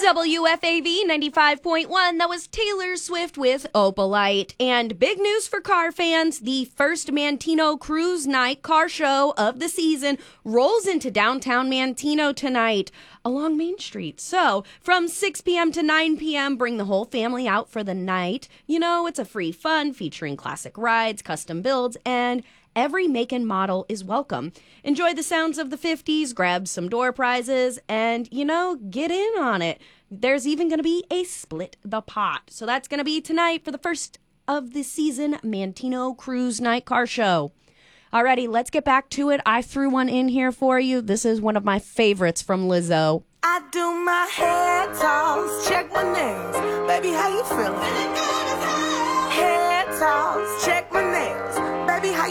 WFAV 95.1, that was Taylor Swift with Opalite. And big news for car fans, the first Mantino Cruise Night car show of the season rolls into downtown Mantino tonight along Main Street. So from 6 p.m. to 9 p.m., bring the whole family out for the night. You know, it's a free fun featuring classic rides, custom builds, and every make and model is welcome. Enjoy the sounds of the 50s, grab some door prizes, and, you know, get in on it. There's even going to be a split the pot. So that's going to be tonight for the first of the season Mantino Cruise Night Car Show. Alrighty, let's get back to it. I threw one in here for you. This is one of my favorites from Lizzo. I do my hair toss, check my nails. Baby, how you feeling? Hair toss, check my nails. Baby, how